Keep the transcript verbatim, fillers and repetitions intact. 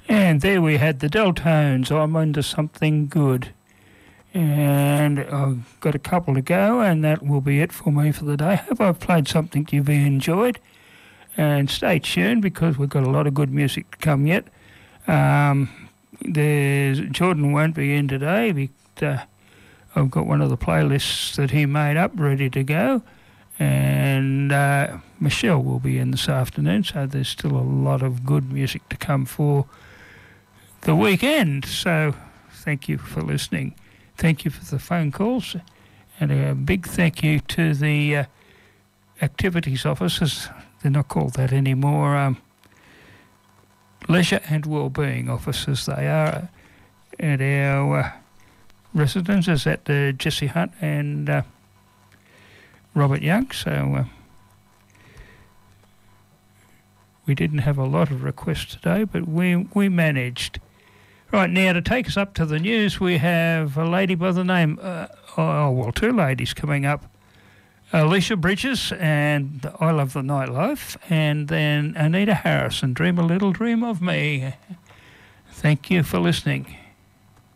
And there we had the Deltones, I'm Into Something Good. And I've got a couple to go, and that will be it for me for the day. Hope I've played something you've enjoyed. And stay tuned, because we've got a lot of good music to come yet. Um, there's Jordan won't be in today, but uh, I've got one of the playlists that he made up ready to go. And uh, Michelle will be in this afternoon, so there's still a lot of good music to come for the weekend. So thank you for listening. Thank you for the phone calls, and a big thank you to the uh, activities officers. They're not called that anymore. Um, leisure and wellbeing officers they are at our uh, residences at uh, Jesse Hunt and uh, Robert Young. So uh, we didn't have a lot of requests today, but we we managed. Right, now to take us up to the news, we have a lady by the name, uh, oh, well, two ladies coming up. Alicia Bridges and I Love the Nightlife, and then Anita Harrison, Dream a Little Dream of Me. Thank you for listening.